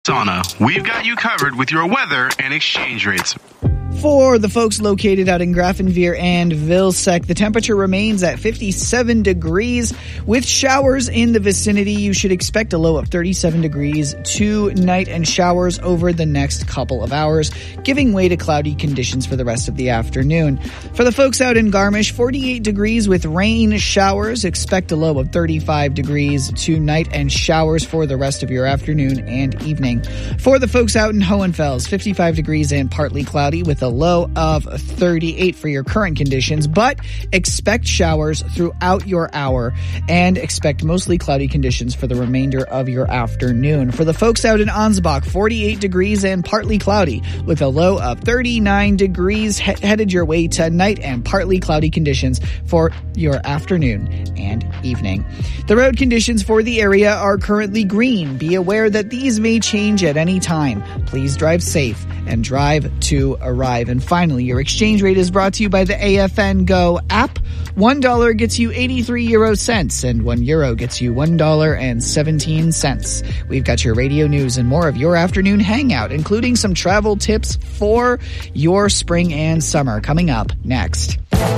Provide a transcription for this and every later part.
Sauna. We've got you covered with your weather and exchange rates. For the folks located out in Grafenveer and Vilsec, the temperature remains at 57 degrees. With showers in the vicinity, you should expect a low of 37 degrees tonight and showers over the next couple of hours, giving way to cloudy conditions for the rest of the afternoon. For the folks out in Garmisch, 48 degrees with rain showers. Expect a low of 35 degrees tonight and showers for the rest of your afternoon and evening. For the folks out in Hohenfels, 55 degrees and partly cloudy with a low of 38 for your current conditions, but expect showers throughout your hour and expect mostly cloudy conditions for the remainder of your afternoon. For the folks out in Ansbach, 48 degrees and partly cloudy with a low of 39 degrees headed your way tonight and partly cloudy conditions for your afternoon and evening. The road conditions for the area are currently green. Be aware that these may change at any time. Please drive safe and drive to arrive. And finally, your exchange rate is brought to you by the AFN Go app. $1 gets you 83 euro cents and €1 gets you $1.17. We've got your radio news and more of your afternoon hangout, including some travel tips for your spring and summer coming up next.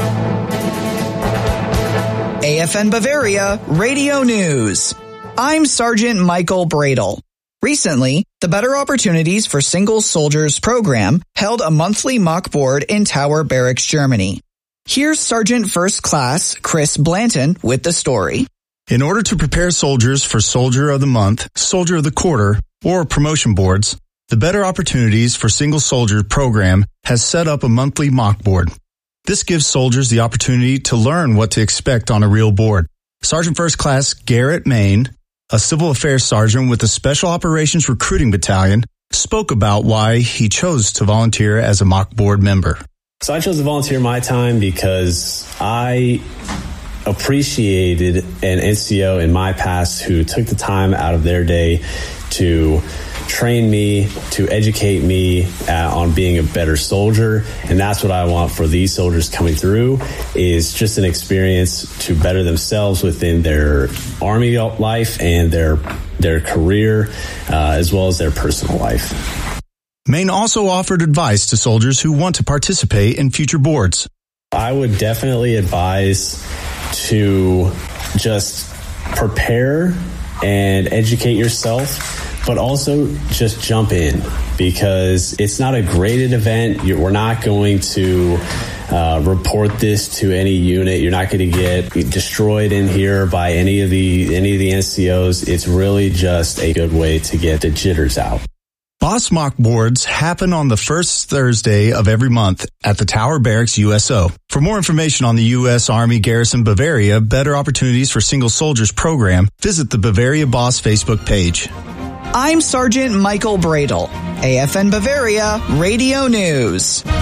AFN Bavaria Radio News. I'm Sergeant Michael Bradle. Recently, the Better Opportunities for Single Soldiers program held a monthly mock board in Tower Barracks, Germany. Here's Sergeant First Class Chris Blanton with the story. In order to prepare soldiers for Soldier of the Month, Soldier of the Quarter, or promotion boards, the Better Opportunities for Single Soldiers program has set up a monthly mock board. This gives soldiers the opportunity to learn what to expect on a real board. Sergeant First Class Garrett Main, a civil affairs sergeant with the Special Operations Recruiting Battalion, spoke about why he chose to volunteer as a mock board member. So I chose to volunteer my time because I appreciated an NCO in my past who took the time out of their day to train me, to educate me on being a better soldier. And that's what I want for these soldiers coming through, is just an experience to better themselves within their Army life and their career, as well as their personal life. Maine also offered advice to soldiers who want to participate in future boards. I would definitely advise to just prepare and educate yourself, but also just jump in, because it's not a graded event. We're not going to report this to any unit. You're not going to get destroyed in here by any of the NCOs. It's really just a good way to get the jitters out. Boss mock boards happen on the first Thursday of every month at the Tower Barracks USO. For more information on the U.S. Army Garrison Bavaria Better Opportunities for Single Soldiers program, visit the Bavaria Boss Facebook page. I'm Sergeant Michael Bradle, AFN Bavaria Radio News.